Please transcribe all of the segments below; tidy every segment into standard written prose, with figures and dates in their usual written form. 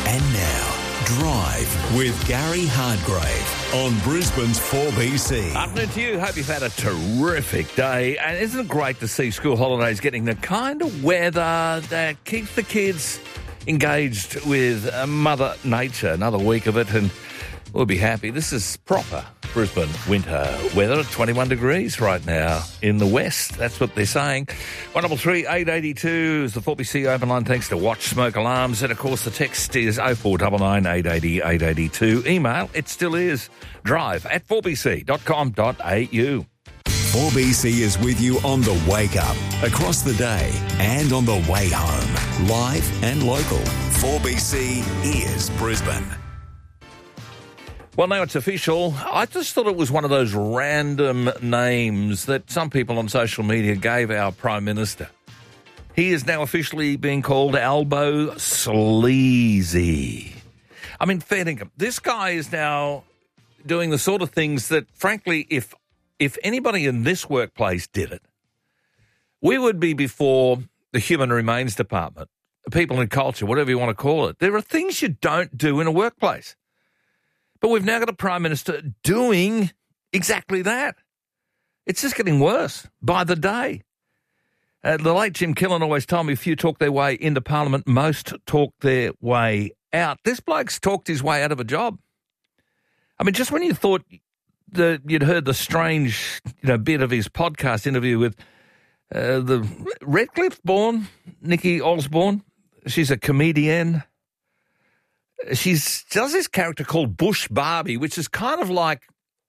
And now, Drive with Gary Hardgrave on Brisbane's 4BC. Afternoon to you. Hope you've had a terrific day. And isn't it great to see school holidays getting the kind of weather that keeps the kids engaged with Mother Nature? Another week of it, and we'll be happy. This is proper Brisbane winter weather. 21 degrees right now in the west. That's what they're saying. 133 882 is the 4BC open line thanks to Watch Smoke Alarms. And, of course, the text is 0499 880 882. Email, it still is, drive@4bc.com.au. 4BC is with you on the wake up, across the day, and on the way home. Live and local. 4BC is Brisbane. Well, now it's official. I just thought it was one of those random names that some people on social media gave our Prime Minister. He is now officially being called Albo Sleazy. I mean, fair dinkum. This guy is now doing the sort of things that, frankly, if anybody in this workplace did it, we would be before the Human Remains Department, the People and Culture, whatever you want to call it. There are things you don't do in a workplace. But we've now got a Prime Minister doing exactly that. It's just getting worse by the day. The late Jim Killen always told me, few talk their way into Parliament, most talk their way out. This bloke's talked his way out of a job. I mean, just when you thought that you'd heard the strange bit of his podcast interview with the Redcliffe-born Nikki Osborne, she's a comedian. She does this character called Bush Barbie, which is kind of like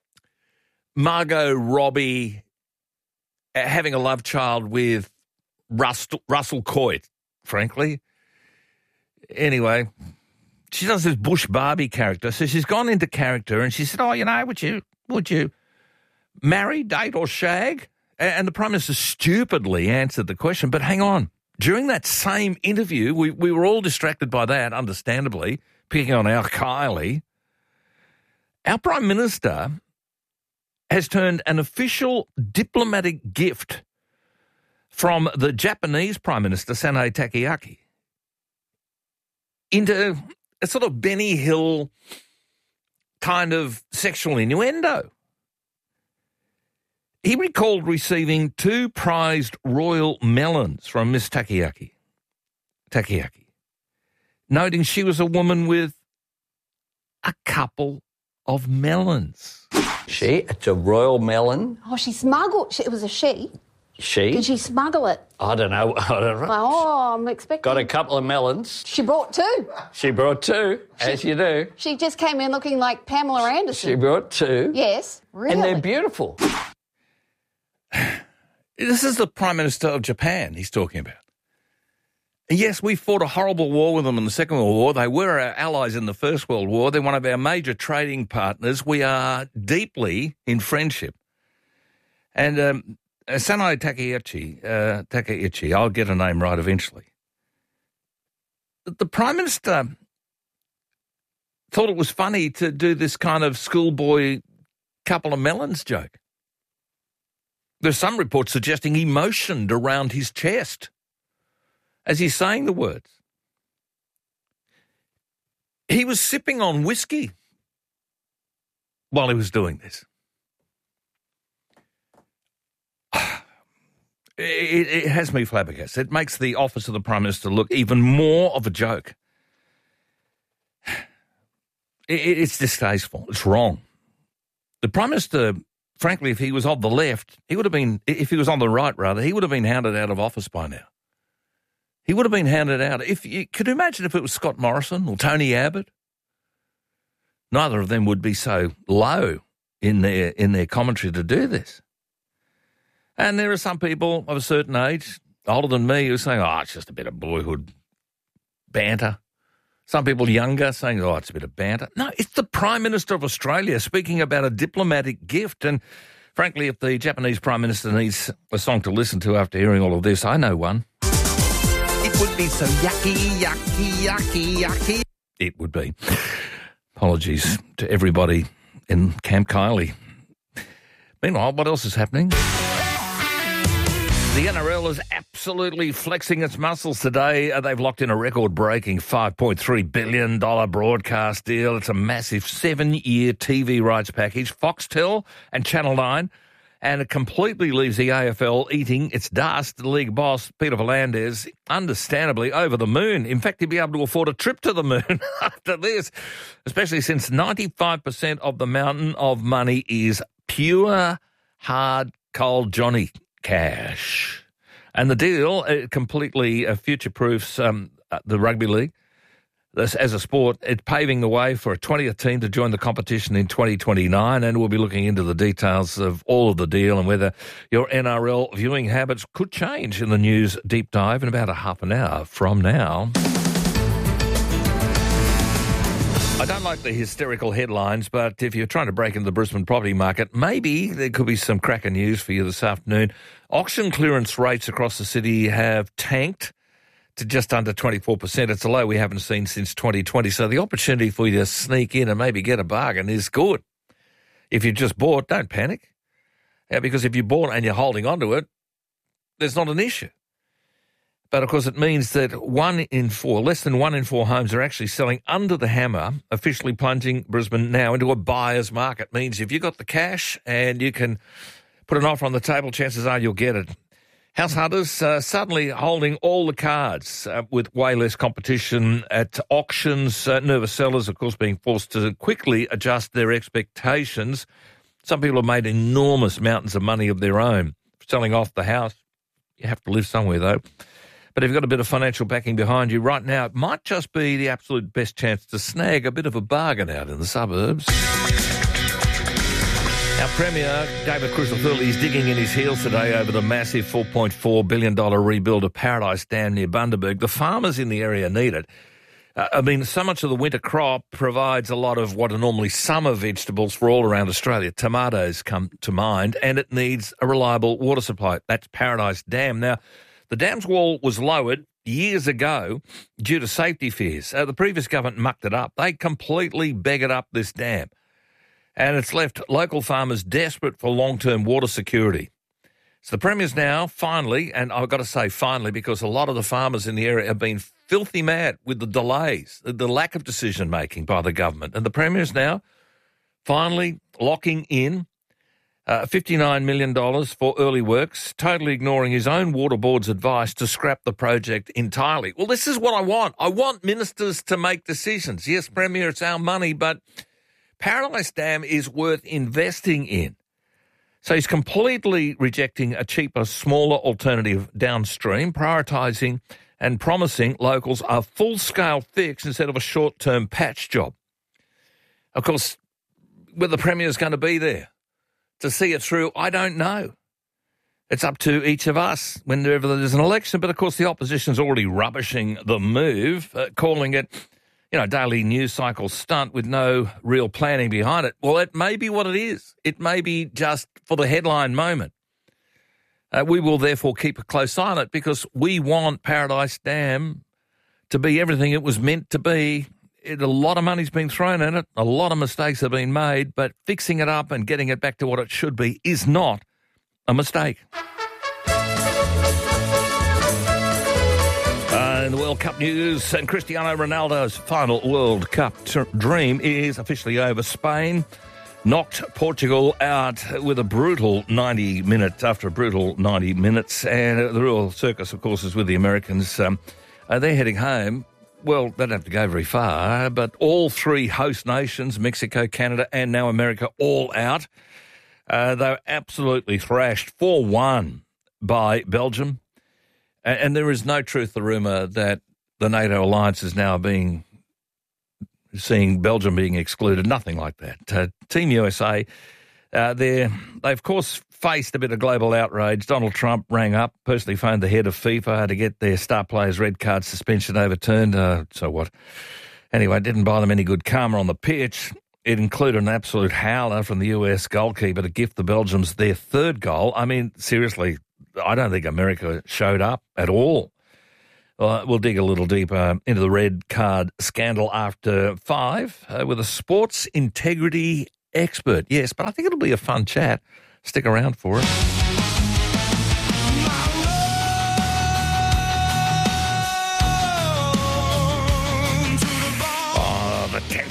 Margot Robbie having a love child with Russell Coight, frankly. Anyway, she does this Bush Barbie character. So she's gone into character and she said, would you marry, date or shag? And the Prime Minister stupidly answered the question. But hang on. During that same interview, we were all distracted by that, understandably, picking on our Kylie. Our Prime Minister has turned an official diplomatic gift from the Japanese Prime Minister, Sanae Takayaki, into a sort of Benny Hill kind of sexual innuendo. He recalled receiving 2 prized royal melons from Miss Takayaki, noting she was a woman with a couple of melons. It's a royal melon. Oh, she smuggled. It was a she. She? Did she smuggle it? I don't know. Oh, I'm expecting. Got a couple of melons. She brought 2. She brought 2, as you do. She just came in looking like Pamela Anderson. She brought 2. Yes, really. And they're beautiful. This is the Prime Minister of Japan he's talking about. And yes, we fought a horrible war with them in the Second World War. They were our allies in the First World War. They're one of our major trading partners. We are deeply in friendship. And Sanae Takaichi, I'll get her name right eventually. The Prime Minister thought it was funny to do this kind of schoolboy couple of melons joke. There's some reports suggesting he motioned around his chest as he's saying the words. He was sipping on whiskey while he was doing this. It has me flabbergasted. It makes the office of the Prime Minister look even more of a joke. It's distasteful. It's wrong. The Prime Minister, frankly, if he was on the left, if he was on the right, rather, he would have been hounded out of office by now. He would have been hounded out. Could you imagine if it was Scott Morrison or Tony Abbott? Neither of them would be so low in their commentary to do this. And there are some people of a certain age, older than me, who are saying, it's just a bit of boyhood banter. Some people younger saying, it's a bit of banter. No, it's the Prime Minister of Australia speaking about a diplomatic gift. And frankly, if the Japanese Prime Minister needs a song to listen to after hearing all of this, I know one. It would be so yucky, yucky, yucky, yucky. It would be. Apologies to everybody in Camp Kylie. Meanwhile, what else is happening? The NRL is absolutely flexing its muscles today. They've locked in a record-breaking $5.3 billion broadcast deal. It's a massive 7-year TV rights package, Foxtel and Channel 9, and it completely leaves the AFL eating its dust. The league boss, Peter V'landys, understandably over the moon. In fact, he'd be able to afford a trip to the moon after this, especially since 95% of the mountain of money is pure, hard, cold Johnny cash. And the deal completely future-proofs the rugby league as a sport. It's paving the way for a 20th team to join the competition in 2029, and we'll be looking into the details of all of the deal and whether your NRL viewing habits could change in the news deep dive in about a half an hour from now. I don't like the hysterical headlines, but if you're trying to break into the Brisbane property market, maybe there could be some cracker news for you this afternoon. Auction clearance rates across the city have tanked to just under 24%. It's a low we haven't seen since 2020, so the opportunity for you to sneak in and maybe get a bargain is good. If you just bought, don't panic, because if you bought and you're holding on to it, there's not an issue. But, of course, it means that less than 1 in 4 homes are actually selling under the hammer, officially plunging Brisbane now into a buyer's market. Means if you've got the cash and you can put an offer on the table, chances are you'll get it. House hunters suddenly holding all the cards with way less competition at auctions. Nervous sellers, of course, being forced to quickly adjust their expectations. Some people have made enormous mountains of money of their own selling off the house. You have to live somewhere, though. But if you've got a bit of financial backing behind you right now, it might just be the absolute best chance to snag a bit of a bargain out in the suburbs. Our Premier, David Crisafulli, is digging in his heels today over the massive $4.4 billion rebuild of Paradise Dam near Bundaberg. The farmers in the area need it. So much of the winter crop provides a lot of what are normally summer vegetables for all around Australia. Tomatoes come to mind, and it needs a reliable water supply. That's Paradise Dam. Now, the dam's wall was lowered years ago due to safety fears. The previous government mucked it up. They completely beggared up this dam. And it's left local farmers desperate for long-term water security. So the Premier's now finally, and I've got to say finally, because a lot of the farmers in the area have been filthy mad with the delays, the lack of decision-making by the government. And the Premier's now finally locking in $59 million for early works, totally ignoring his own water board's advice to scrap the project entirely. Well, this is what I want. I want ministers to make decisions. Yes, Premier, it's our money, but Paradise Dam is worth investing in. So he's completely rejecting a cheaper, smaller alternative downstream, prioritising and promising locals a full-scale fix instead of a short-term patch job. Of course, whether the Premier's going to be there to see it through, I don't know. It's up to each of us whenever there's an election. But, of course, the opposition's already rubbishing the move, calling it, daily news cycle stunt with no real planning behind it. Well, it may be what it is. It may be just for the headline moment. We will therefore keep a close eye on it because we want Paradise Dam to be everything it was meant to be. A lot of money's been thrown at it. A lot of mistakes have been made, but fixing it up and getting it back to what it should be is not a mistake. In the World Cup news, and Cristiano Ronaldo's final World Cup dream is officially over. Spain knocked Portugal out with a brutal 90 minutes, after a brutal 90 minutes. And the real circus, of course, is with the Americans. They're heading home. Well, they don't have to go very far, but all three host nations, Mexico, Canada, and now America, all out. They were absolutely thrashed 4-1 by Belgium. And there is no truth to the rumour that the NATO alliance is now seeing Belgium being excluded. Nothing like that. Team USA, they of course faced a bit of global outrage. Donald Trump rang up, personally phoned the head of FIFA to get their star players' red card suspension overturned. So what? Anyway, it didn't buy them any good karma on the pitch. It included an absolute howler from the US goalkeeper to gift the Belgians their third goal. I mean, seriously, I don't think America showed up at all. We'll dig a little deeper into the red card scandal after 5 with a sports integrity expert. Yes, but I think it'll be a fun chat. Stick around for it.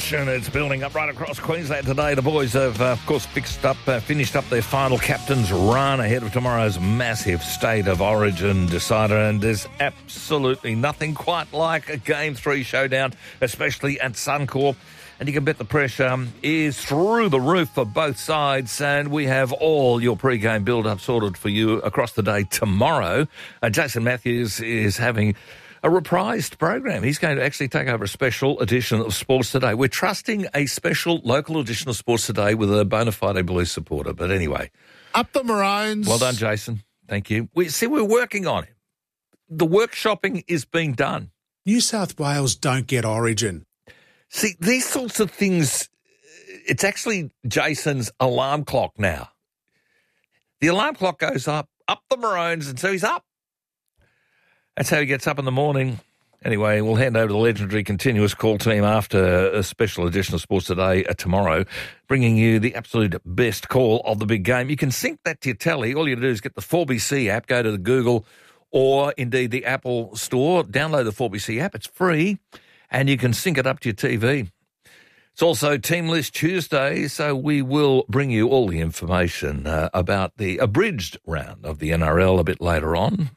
tension is building up right across Queensland today. The boys have, of course, finished up their final captain's run ahead of tomorrow's massive State of Origin decider, and there's absolutely nothing quite like a Game 3 showdown, especially at Suncorp. And you can bet the pressure is through the roof for both sides, and we have all your pre-game build-up sorted for you across the day tomorrow. Jason Matthews is having a reprised program. He's going to actually take over a special edition of Sports Today. We're trusting a special local edition of Sports Today with a bona fide Blues supporter. But anyway. Up the Maroons. Well done, Jason. Thank you. We're working on it. The workshopping is being done. New South Wales don't get Origin. See, these sorts of things, it's actually Jason's alarm clock now. The alarm clock goes up the Maroons, and so he's up. That's how he gets up in the morning. Anyway, we'll hand over to the legendary continuous call team after a special edition of Sports Today tomorrow, bringing you the absolute best call of the big game. You can sync that to your telly. All you do is get the 4BC app, go to the Google or indeed the Apple Store, download the 4BC app. It's free, and you can sync it up to your TV. It's also Team List Tuesday, so we will bring you all the information about the abridged round of the NRL a bit later on.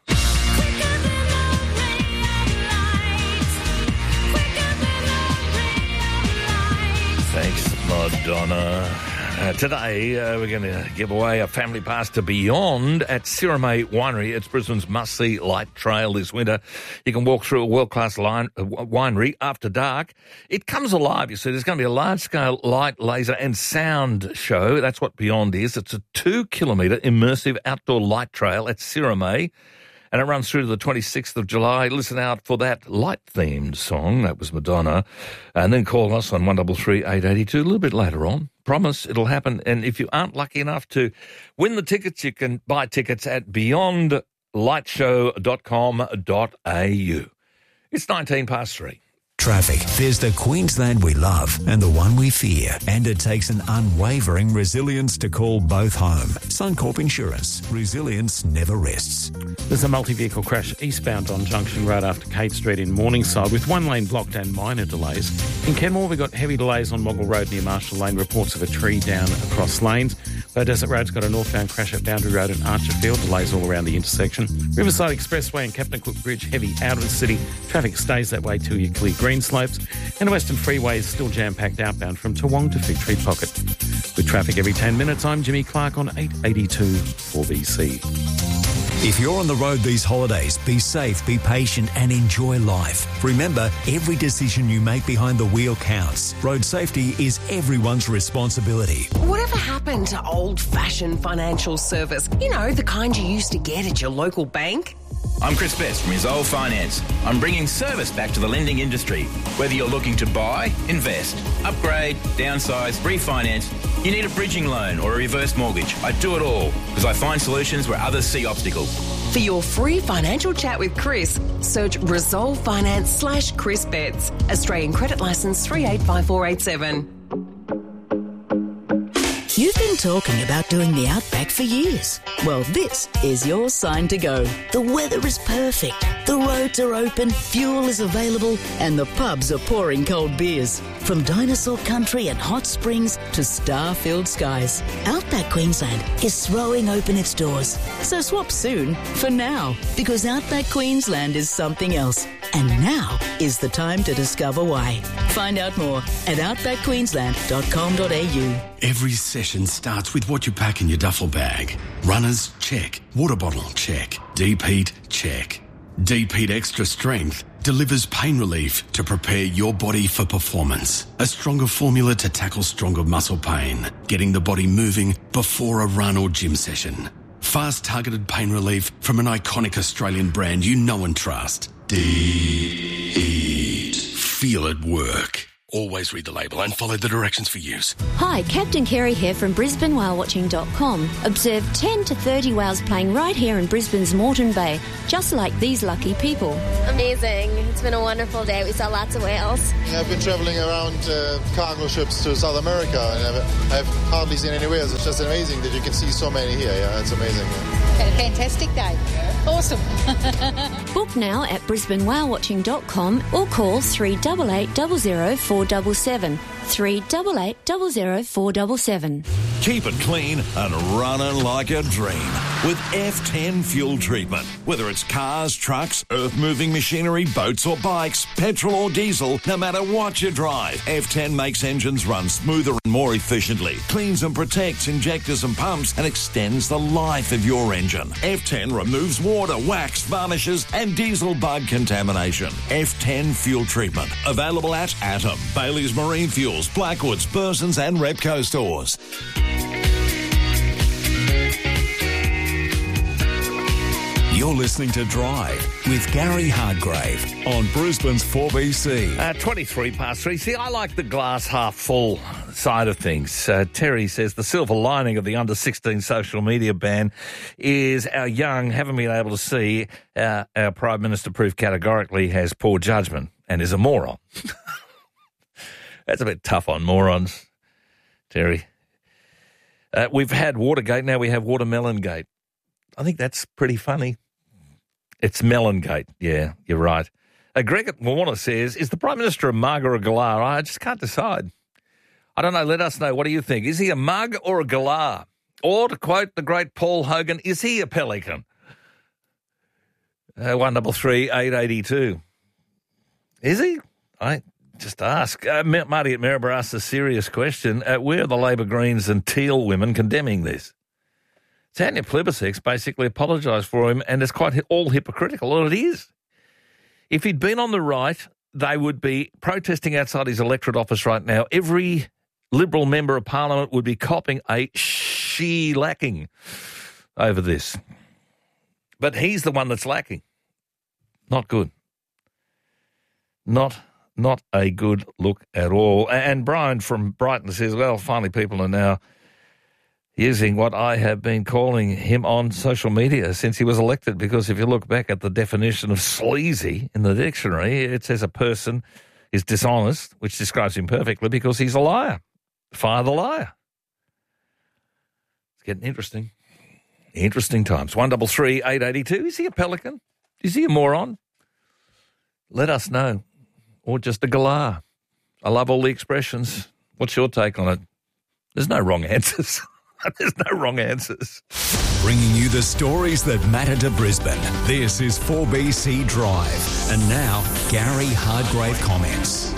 Thanks, Madonna. Today, we're going to give away a family pass to Beyond at Sirame Winery. It's Brisbane's must-see light trail this winter. You can walk through a world-class winery after dark. It comes alive, you see. There's going to be a large-scale light, laser and sound show. That's what Beyond is. It's a 2-kilometre immersive outdoor light trail at Sirame, and it runs through to the 26th of July. Listen out for that light-themed song. That was Madonna. And then call us on 133 882 a little bit later on. Promise it'll happen. And if you aren't lucky enough to win the tickets, you can buy tickets at beyondlightshow.com.au. It's 3:19. Traffic. There's the Queensland we love and the one we fear. And it takes an unwavering resilience to call both home. Suncorp Insurance. Resilience never rests. There's a multi-vehicle crash eastbound on Junction Road after Kate Street in Morningside with one lane blocked and minor delays. In Kenmore, we've got heavy delays on Moggle Road near Marshall Lane. Reports of a tree down across lanes. Bow Desert Road's got a northbound crash at Boundary Road and Archerfield. Delays all around the intersection. Riverside Expressway and Captain Cook Bridge heavy out of the city. Traffic stays that way till you clear Green Slopes. And the Western Freeway is still jam-packed outbound from Toowong to Fig Tree Pocket. With traffic every 10 minutes, I'm Jimmy Clark on 882 4BC. If you're on the road these holidays, be safe, be patient and enjoy life. Remember, every decision you make behind the wheel counts. Road safety is everyone's responsibility. Whatever happened to old-fashioned financial service? You know, the kind you used to get at your local bank? I'm Chris Best from Resolve Finance. I'm bringing service back to the lending industry. Whether you're looking to buy, invest, upgrade, downsize, refinance, you need a bridging loan or a reverse mortgage. I do it all because I find solutions where others see obstacles. For your free financial chat with Chris, search Resolve Finance/Chris Betts. Australian Credit Licence 385487. You've been talking about doing the Outback for years. Well, this is your sign to go. The weather is perfect, the roads are open, fuel is available, and the pubs are pouring cold beers. From dinosaur country and hot springs to star-filled skies, Outback Queensland is throwing open its doors. So swap soon for now, because Outback Queensland is something else. And now is the time to discover why. Find out more at outbackqueensland.com.au. Every session starts with what you pack in your duffel bag. Runners, check. Water bottle, check. Deep heat, check. Deep Heat Extra Strength delivers pain relief to prepare your body for performance. A stronger formula to tackle stronger muscle pain, getting the body moving before a run or gym session. Fast targeted pain relief from an iconic Australian brand you know and trust. Deep Heat. Feel it work. Always read the label and follow the directions for use. Hi, Captain Kerry here from BrisbaneWhaleWatching.com. Observe 10 to 30 whales playing right here in Brisbane's Moreton Bay, just like these lucky people. Amazing. It's been a wonderful day. We saw lots of whales. I've been travelling around cargo ships to South America and I've hardly seen any whales. It's just amazing that you can see so many here. Yeah, it's amazing. Had a fantastic day. Awesome. Book now at brisbanewowwatching.com or call 388 00 477. 388 00 477. Keep it clean and running like a dream with F10 fuel treatment. Whether it's cars, trucks, earth-moving machinery, boats or bikes, petrol or diesel, no matter what you drive, F10 makes engines run smoother and more efficiently, cleans and protects injectors and pumps, and extends the life of your engine. F10 removes water, wax, varnishes and diesel bug contamination. F10 fuel treatment. Available at Atom, Bailey's Marine Fuels, Blackwoods, Burson's and Repco stores. You're listening to Drive with Gary Hardgrave on Brisbane's 4BC. 23 past 3. See, I like the glass half full side of things. Terry says the silver lining of the under-16 social media ban is our young haven't been able to see our Prime Minister prove categorically has poor judgment and is a moron. That's a bit tough on morons, Terry. We've had Watergate, now we have Watermelon Gate. I think that's pretty funny. It's Melongate. Yeah, you're right. Greg at Warner says, is the Prime Minister a mug or a galah? I just can't decide. I don't know. Let us know. What do you think? Is he a mug or a galah? Or, to quote the great Paul Hogan, is he a pelican? 133 882. Is he? I just ask. Marty at Maryborough asked a serious question. Where are the Labor Greens and Teal women condemning this? Tanya Plibersek basically apologised for him, and it's quite all hypocritical. Well, it is. If he'd been on the right, they would be protesting outside his electorate office right now. Every Liberal member of Parliament would be copping a shellacking over this. But he's the one that's lacking. Not good. Not a good look at all. And Brian from Brighton says, well, finally people are now using what I have been calling him on social media since he was elected, because if you look back at the definition of sleazy in the dictionary, it says a person is dishonest, which describes him perfectly because he's a liar. Fire the liar. It's getting interesting. Interesting times. 133 882. Is he a pelican? Is he a moron? Let us know. Or just a galah. I love all the expressions. What's your take on it? There's no wrong answers. There's no wrong answers. Bringing you the stories that matter to Brisbane. This is 4BC Drive. And now, Gary Hardgrave comments.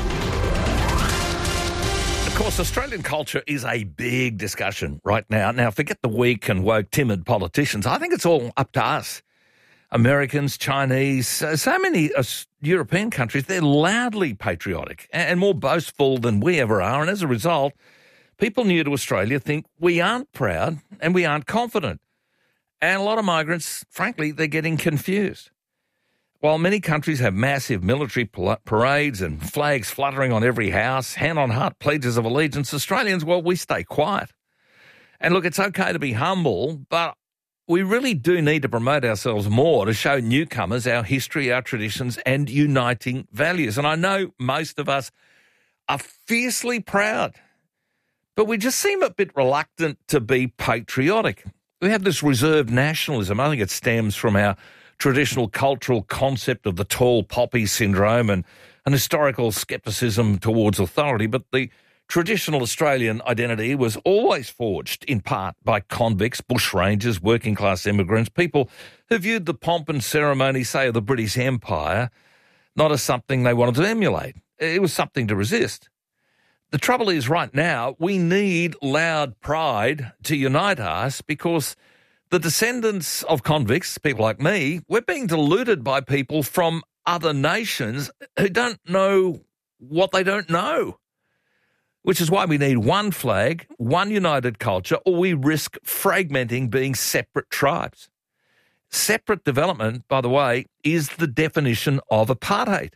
Of course, Australian culture is a big discussion right now. Now, forget the weak and woke, timid politicians. I think it's all up to us. Americans, Chinese, so many European countries, they're loudly patriotic and more boastful than we ever are. And as a result, people new to Australia think we aren't proud and we aren't confident. And a lot of migrants, frankly, they're getting confused. While many countries have massive military parades and flags fluttering on every house, hand on heart pledges of allegiance, Australians, well, we stay quiet. And look, it's okay to be humble, but we really do need to promote ourselves more to show newcomers our history, our traditions and uniting values. And I know most of us are fiercely proud, but we just seem a bit reluctant to be patriotic. We have this reserved nationalism. I think it stems from our traditional cultural concept of the tall poppy syndrome and an historical scepticism towards authority. But the traditional Australian identity was always forged in part by convicts, bushrangers, working-class immigrants, people who viewed the pomp and ceremony, say, of the British Empire, not as something they wanted to emulate. It was something to resist. The trouble is, right now, we need loud pride to unite us because the descendants of convicts, people like me, we're being deluded by people from other nations who don't know what they don't know, which is why we need one flag, one united culture, or we risk fragmenting, being separate tribes. Separate development, by the way, is the definition of apartheid.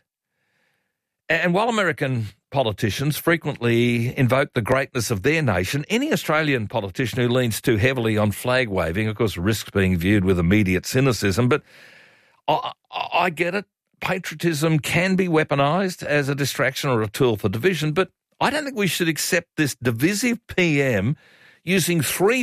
And while American politicians frequently invoke the greatness of their nation, any Australian politician who leans too heavily on flag waving, of course, risks being viewed with immediate cynicism. But I get it. Patriotism can be weaponised as a distraction or a tool for division, but I don't think we should accept this divisive PM using three